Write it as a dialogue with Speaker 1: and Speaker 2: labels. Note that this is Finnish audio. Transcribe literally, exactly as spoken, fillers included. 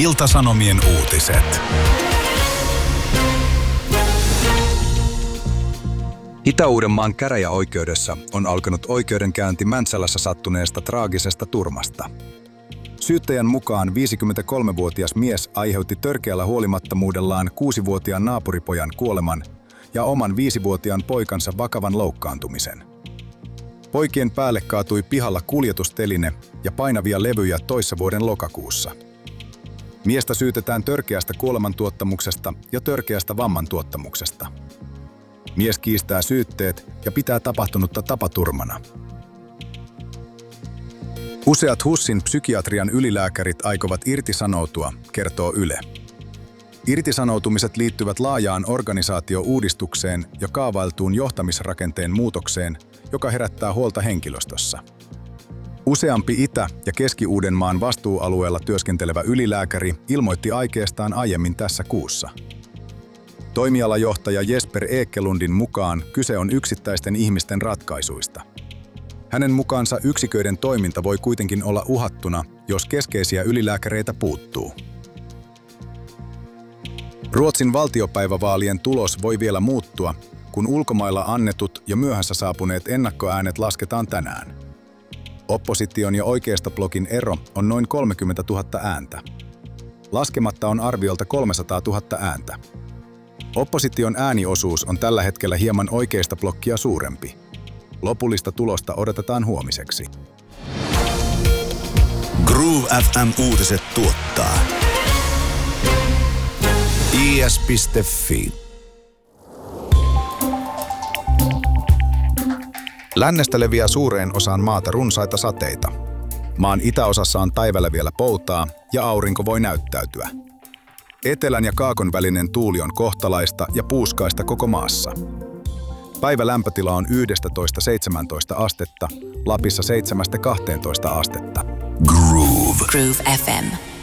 Speaker 1: Ilta-Sanomien uutiset. Itä-Uudenmaan käräjäoikeudessa on alkanut oikeudenkäynti Mäntsälässä sattuneesta traagisesta turmasta. Syyttäjän mukaan viisikymmentäkolmevuotias mies aiheutti törkeällä huolimattomuudellaan kuusivuotiaan naapuripojan kuoleman ja oman viisivuotiaan poikansa vakavan loukkaantumisen. Poikien päälle kaatui pihalla kuljetusteline ja painavia levyjä toissa vuoden lokakuussa. Miestä syytetään törkeästä kuolemantuottamuksesta ja törkeästä vammantuottamuksesta. Mies kiistää syytteet ja pitää tapahtunutta tapaturmana. Useat HUSin psykiatrian ylilääkärit aikovat irtisanoutua, kertoo Yle. Irtisanoutumiset liittyvät laajaan organisaatio-uudistukseen ja kaavailtuun johtamisrakenteen muutokseen, joka herättää huolta henkilöstössä. Useampi Itä- ja Keski-Uudenmaan vastuualueella työskentelevä ylilääkäri ilmoitti aikeestaan aiemmin tässä kuussa. Toimialajohtaja Jesper Ekelundin mukaan kyse on yksittäisten ihmisten ratkaisuista. Hänen mukaansa yksiköiden toiminta voi kuitenkin olla uhattuna, jos keskeisiä ylilääkäreitä puuttuu. Ruotsin valtiopäivävaalien tulos voi vielä muuttua, kun ulkomailla annetut ja myöhässä saapuneet ennakkoäänet lasketaan tänään. Opposition ja oikeistoblogin ero on noin kolmekymmentätuhatta ääntä. Laskematta on arviolta kolmesataatuhatta ääntä. Opposition ääniosuus on tällä hetkellä hieman oikeistoblokkia suurempi. Lopullista tulosta odotetaan huomiseksi.
Speaker 2: Groove F M-uutiset tuottaa I S piste Fi.
Speaker 1: Lännestä leviää suureen osaan maata runsaita sateita. Maan itäosassa on päivällä vielä poutaa ja aurinko voi näyttäytyä. Etelän ja kaakon välinen tuuli on kohtalaista ja puuskaista koko maassa. Päivä lämpötila on yksitoista seitsemäntoista astetta, Lapissa seitsemästä kahteentoista astetta.
Speaker 2: Groove.
Speaker 3: Groove F M.